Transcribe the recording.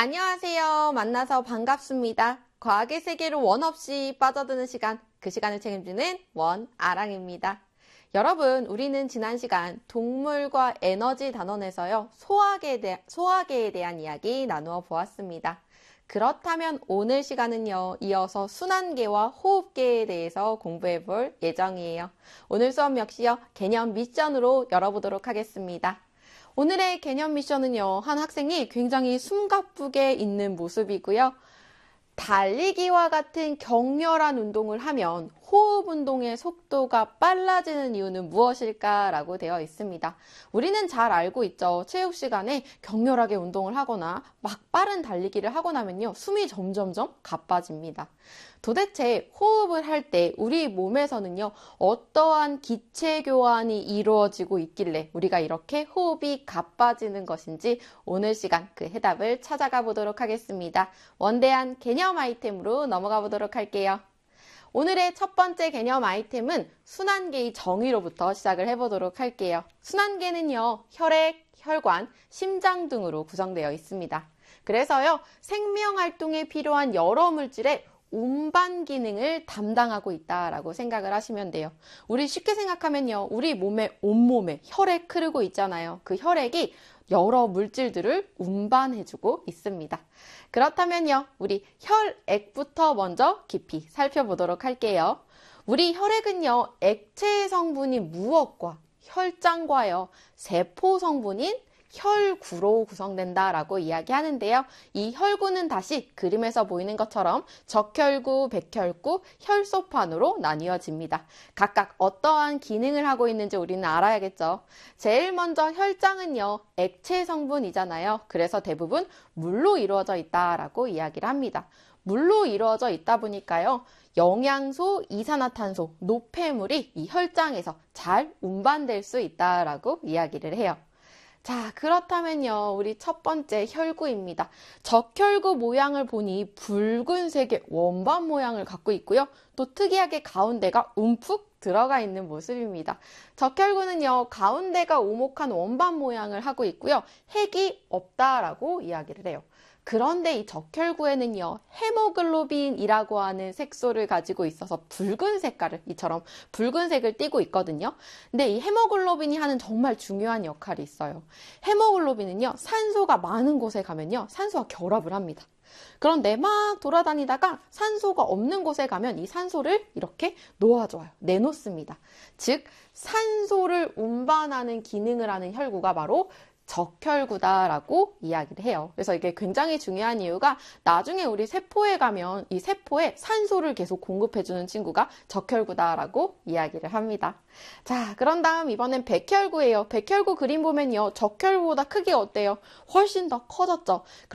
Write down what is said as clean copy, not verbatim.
안녕하세요. 만나서 반갑습니다. 과학의 세계로 원 없이 빠져드는 시간, 그 시간을 책임지는 원아랑입니다. 여러분, 우리는 지난 시간 동물과 에너지 단원에서요, 소화계에 대한 이야기 나누어 보았습니다. 그렇다면 오늘 시간은요, 이어서 순환계와 호흡계에 대해서 공부해 볼 예정이에요. 오늘 수업 역시요, 개념 미션으로 열어보도록 하겠습니다. 오늘의 개념 미션은요, 한 학생이 굉장히 숨가쁘게 있는 모습이고요. 달리기와 같은 격렬한 운동을 하면 호흡 운동의 속도가 빨라지는 이유는 무엇일까라고 되어 있습니다. 우리는 잘 알고 있죠. 체육 시간에 격렬하게 운동을 하거나 막 빠른 달리기를 하고 나면요, 숨이 점점점 가빠집니다. 도대체 호흡을 할 때 우리 몸에서는요, 어떠한 기체 교환이 이루어지고 있길래 우리가 이렇게 호흡이 가빠지는 것인지 오늘 시간 그 해답을 찾아가 보도록 하겠습니다. 원대한 개념 아이템으로 넘어가 보도록 할게요. 오늘의 첫 번째 개념 아이템은 순환계의 정의로부터 시작을 해보도록 할게요. 순환계는요, 혈액, 혈관, 심장 등으로 구성되어 있습니다. 그래서요, 생명활동에 필요한 여러 물질의 운반 기능을 담당하고 있다라고 생각을 하시면 돼요. 우리 쉽게 생각하면요, 우리 몸에 온몸에 혈액 흐르고 있잖아요. 그 혈액이 여러 물질들을 운반해주고 있습니다. 그렇다면요, 우리 혈액부터 먼저 깊이 살펴보도록 할게요. 우리 혈액은요, 액체 성분이 무엇과 혈장과요, 세포 성분인 혈구로 구성된다라고 이야기하는데요. 이 혈구는 다시 그림에서 보이는 것처럼 적혈구, 백혈구, 혈소판으로 나뉘어집니다. 각각 어떠한 기능을 하고 있는지 우리는 알아야겠죠. 제일 먼저 혈장은요, 액체 성분이잖아요. 그래서 대부분 물로 이루어져 있다라고 이야기를 합니다. 물로 이루어져 있다 보니까요, 영양소, 이산화탄소, 노폐물이 이 혈장에서 잘 운반될 수 있다라고 이야기를 해요. 자, 그렇다면요, 우리 첫 번째 혈구입니다. 적혈구 모양을 보니 붉은색의 원반 모양을 갖고 있고요. 또 특이하게 가운데가 움푹 들어가 있는 모습입니다. 적혈구는요, 가운데가 오목한 원반 모양을 하고 있고요. 핵이 없다라고 이야기를 해요. 그런데 이 적혈구에는요, 헤모글로빈이라고 하는 색소를 가지고 있어서 붉은 색깔을, 이처럼 붉은색을 띠고 있거든요. 근데 이 헤모글로빈이 하는 정말 중요한 역할이 있어요. 헤모글로빈은요, 산소가 많은 곳에 가면요, 산소와 결합을 합니다. 그런데 막 돌아다니다가 산소가 없는 곳에 가면 이 산소를 이렇게 놓아줘요. 내놓습니다. 즉, 산소를 운반하는 기능을 하는 혈구가 바로 적혈구다라고 이야기를 해요. 그래서 이게 굉장히 중요한 이유가 나중에 우리 세포에 가면 이 세포에 산소를 계속 공급해주는 친구가 적혈구다라고 이야기를 합니다. 자, 그런 다음 이번엔 백혈구예요. 백혈구 그림 보면요, 적혈구보다 크기가 어때요? 훨씬 더 커졌죠.